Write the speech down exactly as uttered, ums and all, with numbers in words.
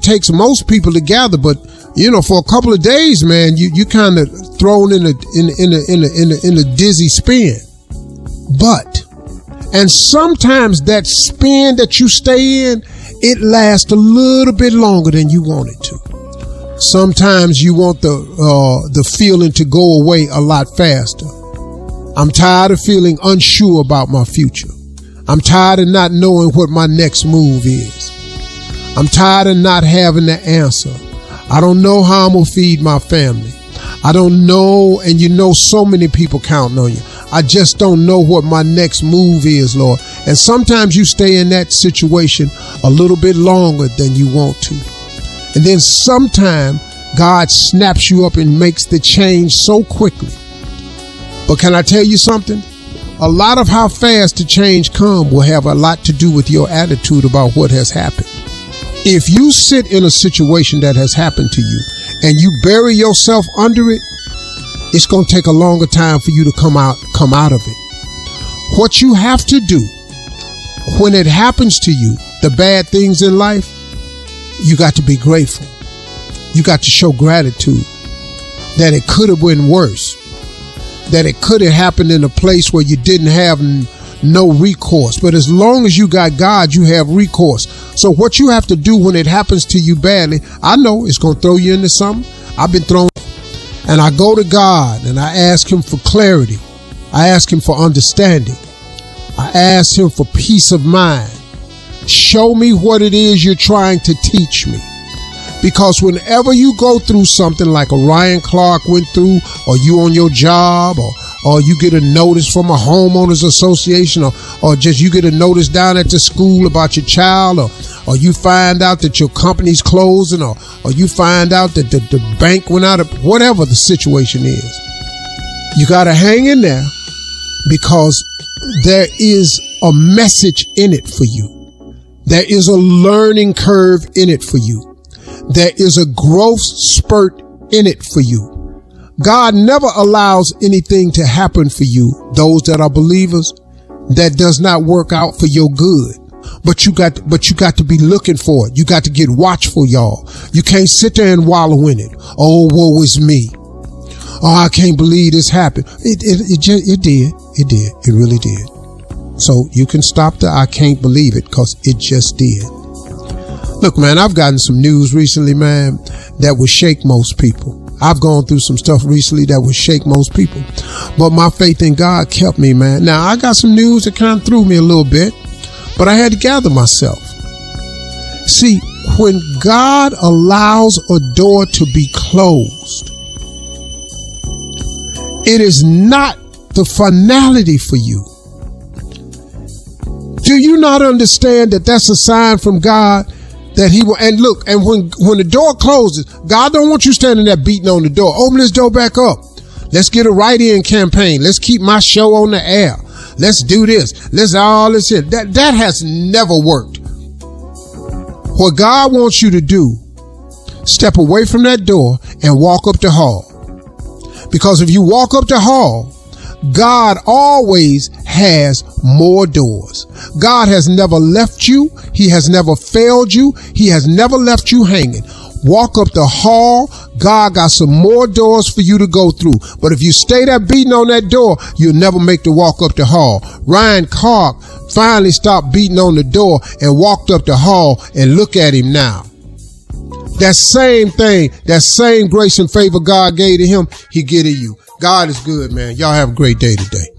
takes most people to gather, but you know, for a couple of days, man, you, you kind of thrown in a, in, in a, in a, in a, in a dizzy spin. But, and sometimes that spin that you stay in, it lasts a little bit longer than you want it to. Sometimes you want the, uh, the feeling to go away a lot faster. I'm tired of feeling unsure about my future. I'm tired of not knowing what my next move is. I'm tired of not having the answer. I don't know how I'm going to feed my family. I don't know, and you know so many people counting on you. I just don't know what my next move is, Lord. And sometimes you stay in that situation a little bit longer than you want to. And then sometime God snaps you up and makes the change so quickly. But can I tell you something? A lot of how fast the change come will have a lot to do with your attitude about what has happened. If you sit in a situation that has happened to you and you bury yourself under it, it's going to take a longer time for you to come out, come out of it. What you have to do when it happens to you, the bad things in life, you got to be grateful. You got to show gratitude that it could have been worse, that it could have happened in a place where you didn't have no recourse. But as long as you got God, you have recourse. So what you have to do when it happens to you badly, I know it's going to throw you into something. I've been thrown, and I go to God and I ask him for clarity. I ask him for understanding. I ask him for peace of mind. Show me what it is you're trying to teach me. Because whenever you go through something like a Ryan Clark went through, or you on your job, or or you get a notice from a homeowners association, or or just you get a notice down at the school about your child, or or you find out that your company's closing, or or you find out that the, the bank went out of, whatever the situation is, you got to hang in there, because there is a message in it for you. There is a learning curve in it for you. There is a growth spurt in it for you. God never allows anything to happen for you, those that are believers, that does not work out for your good. But you got, but you got to be looking for it. You got to get watchful, y'all. You can't sit there and wallow in it. Oh, woe is me. Oh, I can't believe this happened. It, it, it, just, it did. It did. It really did. So you can stop the I can't believe it, because it just did. Look, man, I've gotten some news recently, man, that would shake most people. I've gone through some stuff recently that would shake most people. But my faith in God kept me, man. Now, I got some news that kind of threw me a little bit, but I had to gather myself. See, when God allows a door to be closed, it is not the finality for you. Do you not understand that that's a sign from God? That he will, and look, and when, when the door closes, God don't want you standing there beating on the door. Open this door back up. Let's get a write-in campaign. Let's keep my show on the air. Let's do this. Let's all this here. That, that has never worked. What God wants you to do, step away from that door and walk up the hall. Because if you walk up the hall, God always has more doors. God has never left you. He has never failed you. He has never left you hanging. Walk up the hall. God got some more doors for you to go through. But if you stay there beating on that door, you'll never make the walk up the hall. Ryan Clark finally stopped beating on the door and walked up the hall, and look at him now. That same thing, that same grace and favor God gave to him, he get to you. God is good, man. Y'all have a great day today.